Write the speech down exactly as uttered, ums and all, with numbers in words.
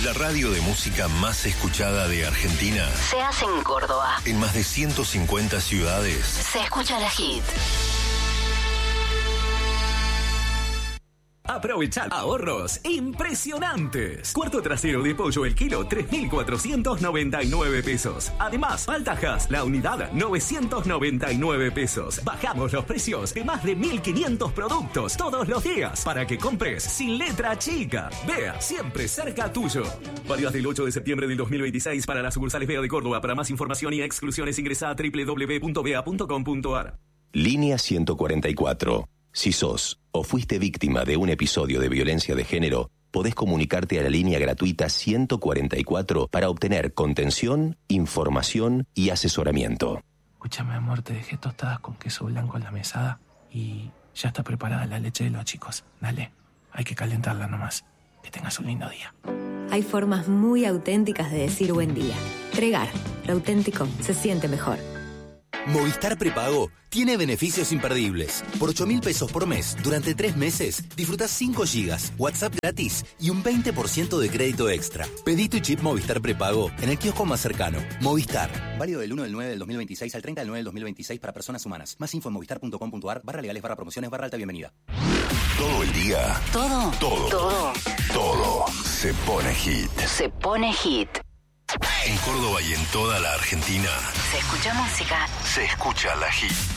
La radio de música más escuchada de Argentina se hace en Córdoba. En más de ciento cincuenta ciudades Se escucha la hit. Aprovechad ahorros impresionantes. Cuarto trasero de pollo el kilo, tres mil cuatrocientos noventa y nueve pesos. Además, paltajas, la unidad, novecientos noventa y nueve pesos. Bajamos los precios de más de mil quinientos productos todos los días para que compres sin letra chica. Bea, siempre cerca tuyo. Válidas del ocho de septiembre del dos mil veintiséis para las sucursales Bea de Córdoba. Para más información y exclusiones ingresa a doble u doble u doble u punto bea punto com punto a r. Línea ciento cuarenta y cuatro. Si sos o fuiste víctima de un episodio de violencia de género, podés comunicarte a la línea gratuita ciento cuarenta y cuatro para obtener contención, información y asesoramiento. Escúchame, amor, te dejé tostadas con queso blanco en la mesada y ya está preparada la leche de los chicos. Dale, hay que calentarla nomás. Que tengas un lindo día. Hay formas muy auténticas de decir buen día. Pregar, lo auténtico se siente mejor. Movistar Prepago tiene beneficios imperdibles. Por ocho mil pesos por mes, durante tres meses, disfrutás cinco gigas, WhatsApp gratis y un veinte por ciento de crédito extra. Pedí tu chip Movistar Prepago en el kiosco más cercano. Movistar. Válido del uno del nueve del dos mil veintiséis al treinta del nueve del dos mil veintiséis para personas humanas. Más info en movistar punto com punto a r, barra legales, barra promociones, barra alta bienvenida. Todo el día. Todo. Todo. Todo. Todo se pone hit. Se pone hit. En Córdoba y en toda la Argentina Se escucha música. se escucha la hit.